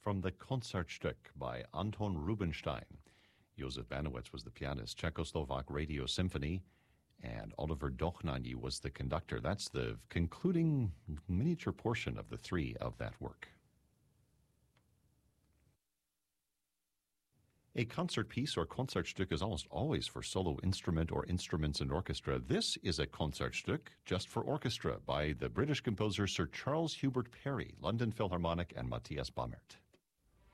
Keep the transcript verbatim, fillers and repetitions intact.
from the Konzertstück by Anton Rubinstein. Josef Banowitz was the pianist, Czechoslovak Radio Symphony, and Oliver Dochnany was the conductor. That's the concluding miniature portion of the three of that work. A concert piece or Konzertstück is almost always for solo instrument or instruments and orchestra. This is a Konzertstück just for orchestra by the British composer Sir Charles Hubert Parry, London Philharmonic, and Matthias Bammert.